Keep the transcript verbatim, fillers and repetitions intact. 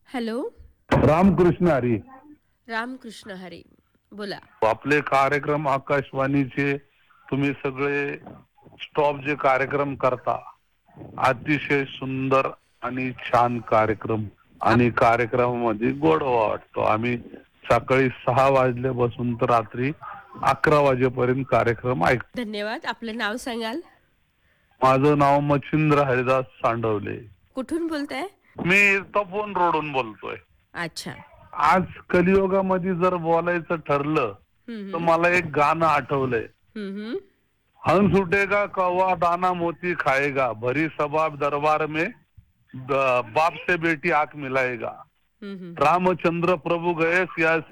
Hello. Ramakrishna Hari. Ramakrishna Hari. बोला. आपले कार्यक्रम आकाशवाणीचे तुम्ही सगळे स्टॉप जे कार्यक्रम करता अतिशय सुंदर आणि छान कार्यक्रम आप आणि कार्यक्रमामध्ये गोडवा वाटतो. आम्ही सकाळी सहा वाजल्यापासून तर रात्री अकरा वाजेपर्यंत कार्यक्रम ऐकतो. धन्यवाद. आपलं नाव सांगाल? माझं नाव मच्छिंद्र हरिदास सांडवले. कुठून बोलताय? मी तपोवन रोडून बोलतोय. अच्छा. आज कलियुगामध्ये जर बोलायचं ठरलं हं, तर हं. मला एक गाणं आठवलंय. हं, हं. हंस उठेगा कौवा दाना मोती खाएगा, भरी सभा दरबार में ब- बाप से बेटी आंख मिलाएगा. हं, हं, हं. रामचंद्र प्रभु गए सिया